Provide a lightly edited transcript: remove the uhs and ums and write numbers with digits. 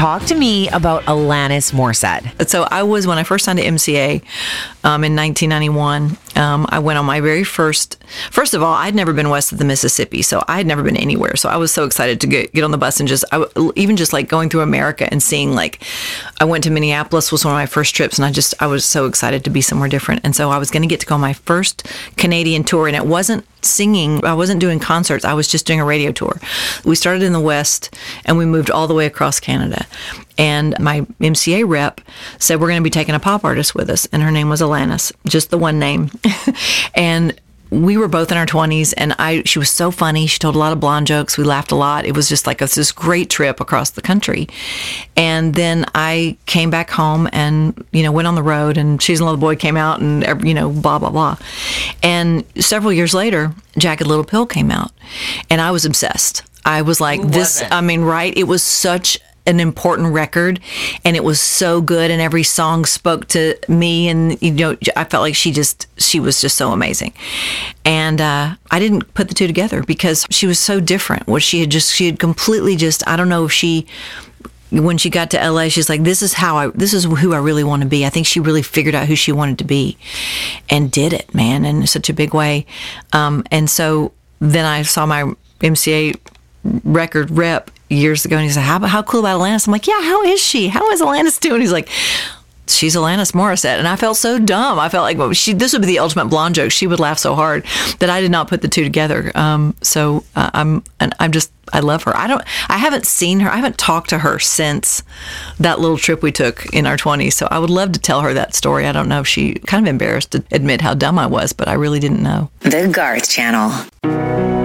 Talk to me about Alanis Morissette. So when I first signed to MCA in 1991, I went on my very first of all, I'd never been west of the Mississippi, so I had never been anywhere. So I was so excited to get on the bus and even just like going through America and seeing, like, I went to Minneapolis was one of my first trips, and I was so excited to be somewhere different. And so I was going to get to go on my first Canadian tour, and it wasn't singing. I wasn't doing concerts. I was just doing a radio tour. We started in the West and we moved all the way across Canada. And my MCA rep said, we're going to be taking a pop artist with us. And her name was Alanis, just the one name. And we were both in our 20s, and she was so funny. She told a lot of blonde jokes. We laughed a lot. It was just like this great trip across the country. And then I came back home and, went on the road, and She's in Love, the Boy came out, and, blah, blah, blah. And several years later, Jagged Little Pill came out, and I was obsessed. I was like, right? It was such an important record, and it was so good, and every song spoke to me, and I felt like she was just so amazing. And I didn't put the two together because she was so different. She had completely I don't know if when she got to LA, she's like, this is who I really want to be. I think she really figured out who she wanted to be and did it, man, in such a big way. And so then I saw my MCA record rep years ago, and he said, how cool about Alanis? I'm like, yeah, how is she? How is Alanis doing? He's like, she's Alanis Morissette. And I felt so dumb. I felt like, this would be the ultimate blonde joke. She would laugh so hard that I did not put the two together. I love her. I haven't seen her. I haven't talked to her since that little trip we took in our 20s. So I would love to tell her that story. I don't know if she kind of embarrassed to admit how dumb I was, but I really didn't know. The Garth Channel.